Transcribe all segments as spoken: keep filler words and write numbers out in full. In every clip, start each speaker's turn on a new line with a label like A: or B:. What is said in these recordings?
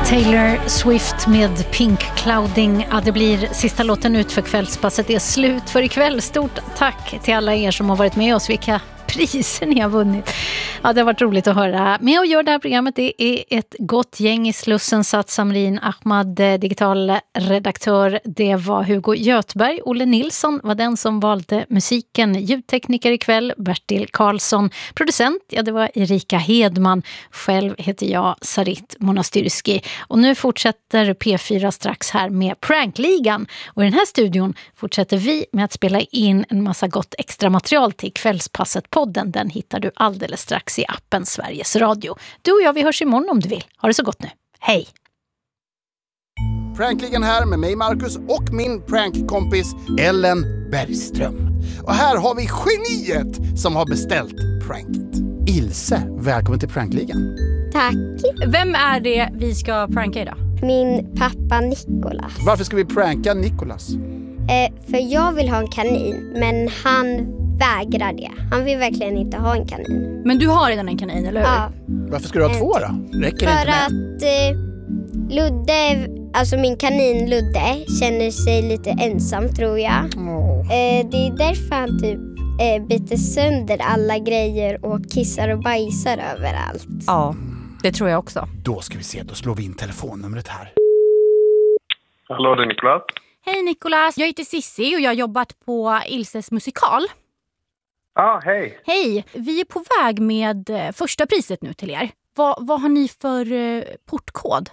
A: Taylor Swift med Pink Clouding. Ja, det blir sista låten ut för kvällspasset. Det är slut för ikväll. Stort tack till alla er som har varit med oss. Vilka priser ni har vunnit. Ja, det har varit roligt att höra. Med och gör det här programmet, det är ett gott gäng i Slussen. Sat Samrin Ahmad, digital redaktör. Det var Hugo Götberg. Olle Nilsson var den som valde musiken. Ljudtekniker ikväll, Bertil Karlsson. Producent, ja det var Erika Hedman. Själv heter jag Sarit Monastyrski. Och nu fortsätter P fyra strax här med Prankligan. Och i den här studion fortsätter vi med att spela in en massa gott extra material till Kvällspasset-podden. Den hittar du alldeles strax i appen Sveriges Radio. Du och jag, vi hörs imorgon om du vill. Ha det så gott nu. Hej!
B: Prankligan här med mig Marcus och min prankkompis Ellen Bergström. Och här har vi geniet som har beställt pranket. Ilse, välkommen till Prankligan.
C: Tack.
D: Vem är det vi ska pranka idag?
C: Min pappa Nikolas.
B: Varför ska vi pranka Nikolas?
C: Eh, för jag vill ha en kanin, men han vägrar det. Han vill verkligen inte ha en kanin.
D: Men du har redan en kanin, eller hur?
C: Ja.
B: Varför ska du ha två då? Räcker det
C: För
B: inte med?
C: att eh, Ludde, alltså min kanin Ludde, känner sig lite ensam tror jag.
B: Oh.
C: Eh, det är därför han typ eh, biter sönder alla grejer och kissar och bajsar överallt.
D: Ja, det tror jag också.
B: Då ska vi se, då slår vi in telefonnumret här.
E: Hallå, det är Niklas.
D: Hej Nikolas, jag heter Sissi och jag har jobbat på Ilses musikal.
E: Ja, ah, hej.
D: Hej, vi är på väg med eh, första priset nu till er. Vad, vad har ni för eh, portkod?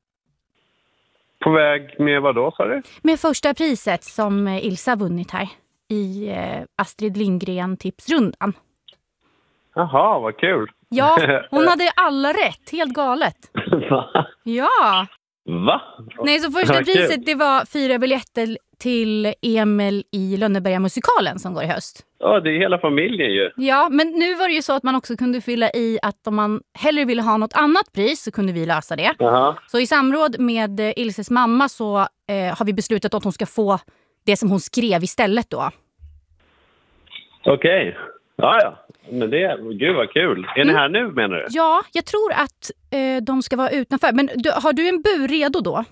E: På väg med vad då, sa du?
D: Med första priset som eh, Ilsa vunnit här i eh, Astrid Lindgren tipsrundan.
E: Jaha, vad kul.
D: Ja, hon hade alla rätt, helt galet.
E: Va?
D: Ja.
E: Va?
D: Nej, så första
E: Vad kul.
D: priset det var fyra biljetter till Emil i Lönneberga-musikalen som går i höst.
E: Ja, det är hela familjen ju.
D: Ja, men nu var det ju så att man också kunde fylla i att om man hellre ville ha något annat pris så kunde vi lösa det.
E: Jaha.
D: Så i samråd med eh, Ilses mamma så eh, har vi beslutat att hon ska få det som hon skrev istället då.
E: Okej. Ja, ja. Men det, gud vad kul. Är ni här nu, menar du?
D: Ja, jag tror att eh, de ska vara utanför. Men du, har du en bur redo då?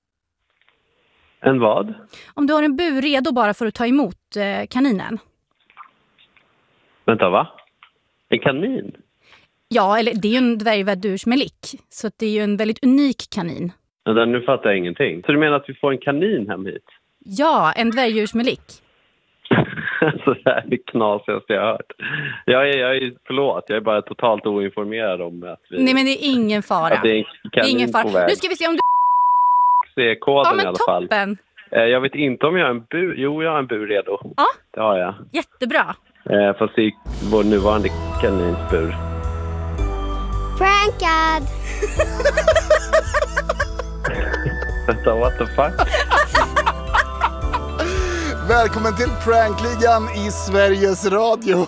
E: En vad?
D: Om du har en bur redo bara för att ta emot eh, kaninen.
E: Vänta, va? En kanin?
D: Ja, eller det är ju en dvärgvärdurs-melik. Så att det är ju en väldigt unik kanin.
E: Vänta, nu fattar jag ingenting. Så du menar att vi får en kanin hem hit?
D: Ja, en dvärgdjursmelik.
E: Så det här är det knasigaste jag har hört. Jag är, jag är, förlåt, jag är bara totalt oinformerad om att vi...
D: Nej, men det är ingen fara.
E: Att det är en
D: Det är
E: kanin
D: ingen
E: på
D: fara.
E: väg.
D: Nu ska vi se om du...
E: Se koden
D: Ja, men
E: i alla fall.
D: toppen.
E: Eh, Jag vet inte om jag har en bur. Jo, jag har en bur redo.
D: Ja.
E: Det har jag.
D: Jättebra.
E: Eh, fast i vår nuvarande kaninsbur.
C: Prankad!
E: Vänta, what the fuck?
B: Välkommen till Prankligan i Sveriges Radio.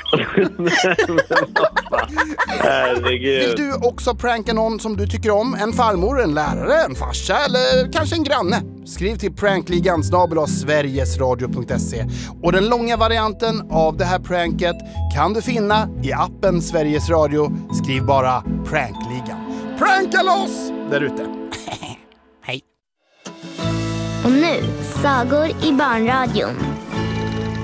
E: Herregud.
B: Vill du också pranka någon som du tycker om? En farmor, en lärare, en farsa eller kanske en granne? Skriv till prankligan snabel-a sverigesradio punkt se. Och den långa varianten av det här pranket kan du finna i appen Sveriges Radio. Skriv bara Prankligan. Pranka loss där ute. Hej.
F: Och nu, sagor i barnradion.